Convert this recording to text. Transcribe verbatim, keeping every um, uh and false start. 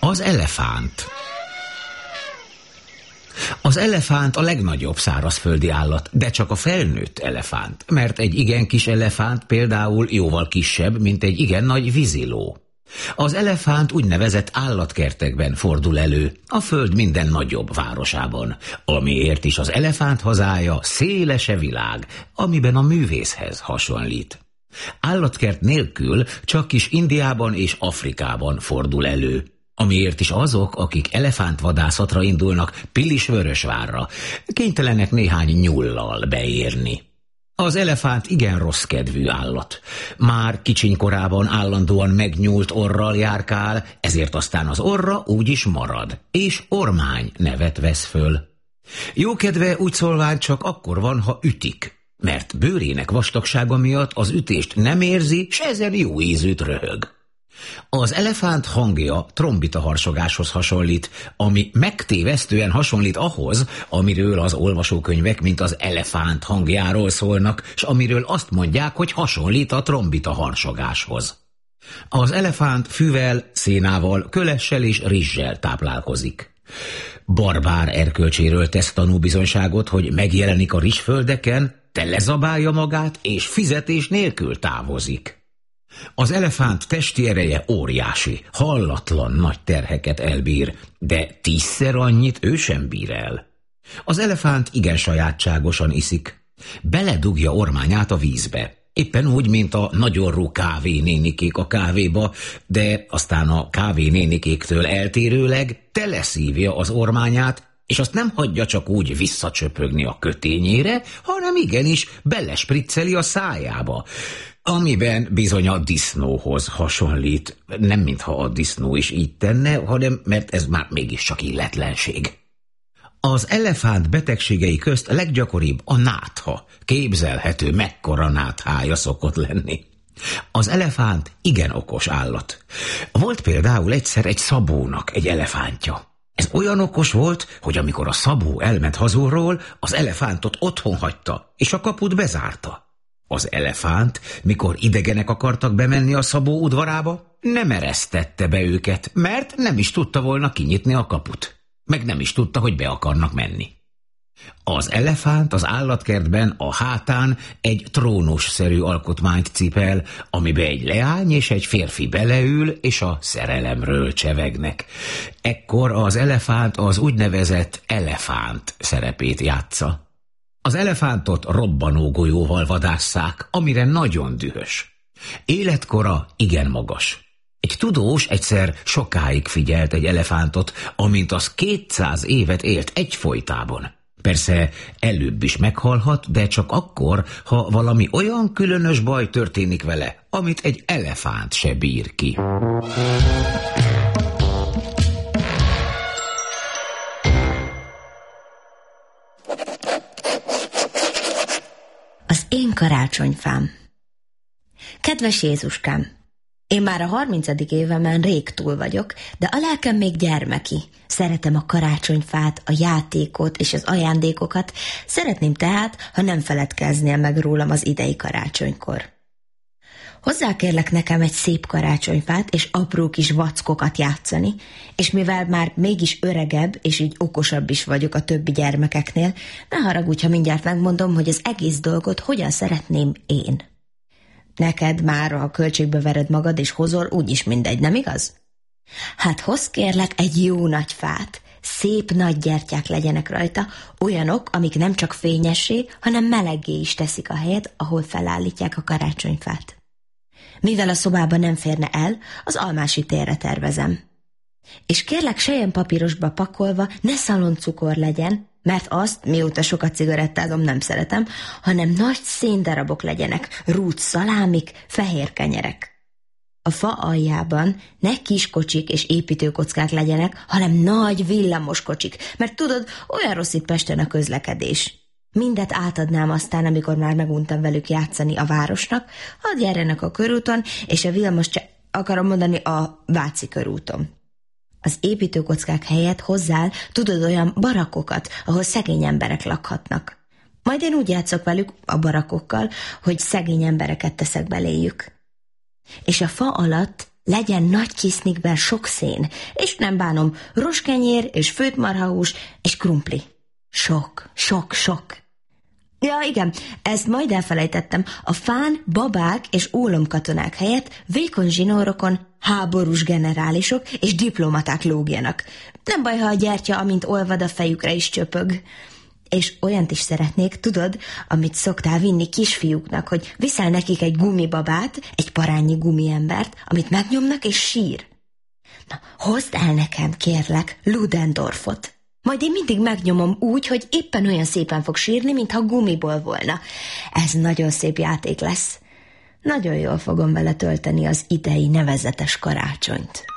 Az elefánt. Az elefánt a legnagyobb szárazföldi állat, de csak a felnőtt elefánt, mert egy igen kis elefánt például jóval kisebb, mint egy igen nagy víziló. Az elefánt úgynevezett állatkertekben fordul elő, a föld minden nagyobb városában, amiért is az elefánt hazája szélese világ, amiben a művészhez hasonlít. Állatkert nélkül csak kis Indiában és Afrikában fordul elő, amiért is azok, akik elefántvadászatra indulnak Pilisvörösvárra, kénytelenek néhány nyullal beérni. Az elefánt igen rossz kedvű állat. Már kicsinykorában állandóan megnyúlt orral járkál, ezért aztán az orra úgy is marad, és ormány nevet vesz föl. Jókedve úgy szólván csak akkor van, ha ütik, mert bőrének vastagsága miatt az ütést nem érzi, s ezen jó ízűt röhög. Az elefánt hangja trombita harsogáshoz hasonlít, ami megtévesztően hasonlít ahhoz, amiről az olvasókönyvek mint az elefánt hangjáról szólnak, s amiről azt mondják, hogy hasonlít a trombita harsogáshoz. Az elefánt fűvel, szénával, kölessel és rizssel táplálkozik. Barbár erkölcséről tesz tanúbizonyságot, hogy megjelenik a rizsföldeken, telezabálja magát és fizetés nélkül távozik. Az elefánt testi ereje óriási, hallatlan nagy terheket elbír, de tízszer annyit ő sem bír el. Az elefánt igen sajátságosan iszik. Beledugja ormányát a vízbe, éppen úgy, mint a nagyorrú kávénénikék a kávéba, de aztán a kávénénikéktől eltérőleg teleszívja az ormányát, és azt nem hagyja csak úgy visszacsöpögni a kötényére, hanem igenis belespricceli a szájába, amiben bizony a disznóhoz hasonlít. Nem mintha a disznó is így tenne, hanem mert ez már mégiscsak illetlenség. Az elefánt betegségei közt a leggyakoribb a nátha. Képzelhető, mekkora náthája szokott lenni. Az elefánt igen okos állat. Volt például egyszer egy szabónak egy elefántja. Ez olyan okos volt, hogy amikor a szabó elment hazulról, az elefántot otthon hagyta, és a kaput bezárta. Az elefánt, mikor idegenek akartak bemenni a szabó udvarába, nem eresztette be őket, mert nem is tudta volna kinyitni a kaput. Meg nem is tudta, hogy be akarnak menni. Az elefánt az állatkertben a hátán egy trónusszerű alkotmányt cipel, amibe egy leány és egy férfi beleül, és a szerelemről csevegnek. Ekkor az elefánt az úgynevezett elefánt szerepét játsza. Az elefántot robbanó golyóval vadásszák, amire nagyon dühös. Életkora igen magas. Egy tudós egyszer sokáig figyelt egy elefántot, amint az kétszáz évet élt egyfolytában. Persze előbb is meghalhat, de csak akkor, ha valami olyan különös baj történik vele, amit egy elefánt se bír ki. Az én karácsonyfám. Kedves Jézuskám! Én már a harmincadik évemen rég túl vagyok, de a lelkem még gyermeki. Szeretem a karácsonyfát, a játékot és az ajándékokat, szeretném tehát, ha nem feledkeznél meg rólam az idei karácsonykor. Hozzá kérlek nekem egy szép karácsonyfát és apró kis vackokat játszani, és mivel már mégis öregebb és így okosabb is vagyok a többi gyermekeknél, ne haragudj, ha mindjárt megmondom, hogy az egész dolgot hogyan szeretném én. Neked már, ha költségbe vered magad és hozol, úgyis mindegy, nem igaz? Hát hozz kérlek egy jó nagy fát, szép nagy gyertyák legyenek rajta, olyanok, amik nem csak fényessé, hanem meleggé is teszik a helyet, ahol felállítják a karácsonyfát. Mivel a szobában nem férne el, az Almási térre tervezem. És kérlek selyempapírosba pakolva ne szaloncukor legyen, mert azt, mióta sokat cigarettázom, nem szeretem, hanem nagy széndarabok legyenek, rút szalámik, fehér kenyerek. A fa aljában ne kiskocsik és építőkockák legyenek, hanem nagy villamos kocsik, mert tudod, olyan rossz itt Pesten a közlekedés. Mindet átadnám aztán, amikor már meguntam velük játszani a városnak, hadd járjanak a körúton, és a villamos cse- akarom mondani a Váci körúton. Az építőkockák helyett hozzál, tudod, olyan barakokat, ahol szegény emberek lakhatnak. Majd én úgy játszok velük, a barakokkal, hogy szegény embereket teszek beléjük. És a fa alatt Legyen nagy kisznikben sok szén, és nem bánom, roskenyér és főtt marhahús és krumpli. Sok, sok, sok. Ja, igen, ezt majd elfelejtettem. A fán babák és ólomkatonák helyett vékony zsinórokon háborús generálisok és diplomaták lógjanak. Nem baj, ha a gyertya, amint olvad, a fejükre is csöpög. És olyant is szeretnék, tudod, amit szoktál vinni kisfiúknak, hogy viszel nekik egy gumibabát, egy parányi gumiembert, amit megnyomnak és sír. Na, hozd el nekem, kérlek, Ludendorffot. Majd én mindig megnyomom úgy, hogy éppen olyan szépen fog sírni, mintha gumiból volna. Ez nagyon szép játék lesz. Nagyon jól fogom vele tölteni az idei nevezetes karácsonyt.